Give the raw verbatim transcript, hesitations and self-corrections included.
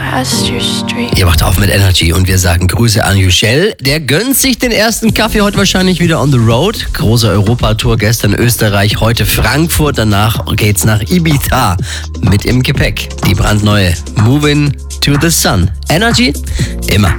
Pasture Street. Ihr macht auf mit Energy und wir sagen Grüße an Yücel. Der gönnt sich den ersten Kaffee heute wahrscheinlich wieder on the road. Große Europatour, gestern Österreich, heute Frankfurt. Danach geht's nach Ibiza mit im Gepäck. Die brandneue Moving to the Sun. Energy immer